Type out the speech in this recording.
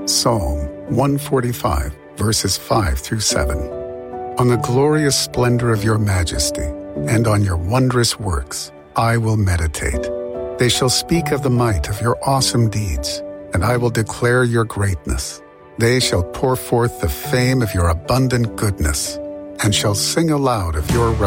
Psalm 145, verses 5 through 7. On the glorious splendor of your majesty and on your wondrous works I will meditate. They shall speak of the might of your awesome deeds, and I will declare your greatness. They shall pour forth the fame of your abundant goodness, and shall sing aloud of your